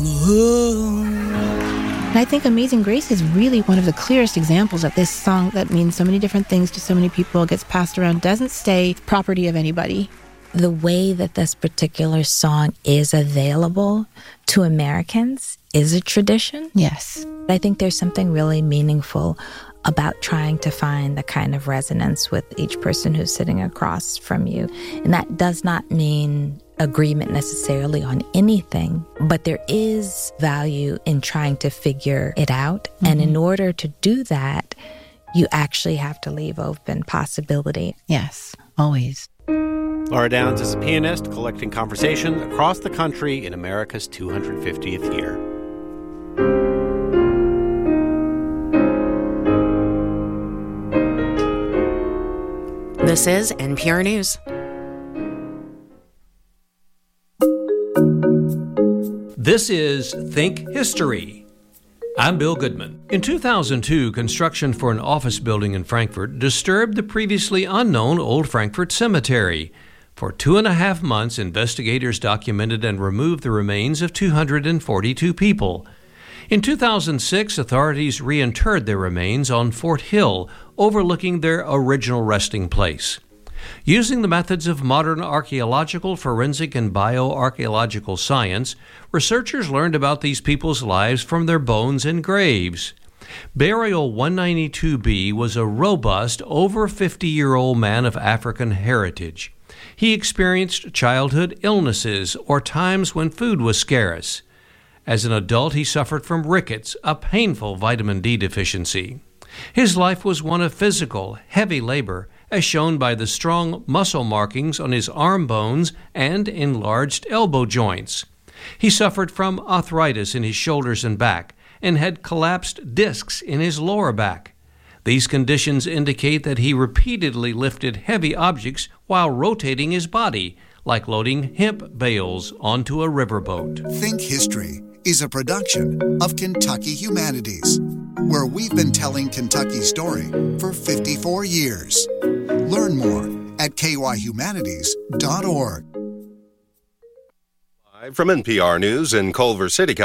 And I think Amazing Grace is really one of the clearest examples of this song that means so many different things to so many people, gets passed around, doesn't stay property of anybody. The way that this particular song is available to Americans is a tradition. Yes. I think there's something really meaningful about trying to find the kind of resonance with each person who's sitting across from you. And that does not mean agreement necessarily on anything, but there is value in trying to figure it out. Mm-hmm. And in order to do that, you actually have to leave open possibility. Yes, always. Laura Downs is a pianist collecting conversation across the country in America's 250th year. This is NPR News. This is Think History. I'm Bill Goodman. In 2002, construction for an office building in Frankfurt disturbed the previously unknown Old Frankfurt Cemetery. For 2.5 months, investigators documented and removed the remains of 242 people. In 2006, authorities reinterred their remains on Fort Hill, overlooking their original resting place. Using the methods of modern archaeological, forensic, and bioarchaeological science, researchers learned about these people's lives from their bones and graves. Burial 192B was a robust, over 50-year-old man of African heritage. He experienced childhood illnesses or times when food was scarce. As an adult, he suffered from rickets, a painful vitamin D deficiency. His life was one of physical, heavy labor, as shown by the strong muscle markings on his arm bones and enlarged elbow joints. He suffered from arthritis in his shoulders and back, and had collapsed discs in his lower back. These conditions indicate that he repeatedly lifted heavy objects while rotating his body, like loading hemp bales onto a riverboat. Think History is a production of Kentucky Humanities, where we've been telling Kentucky's story for 54 years. Learn more at kyhumanities.org. From NPR News in Culver City,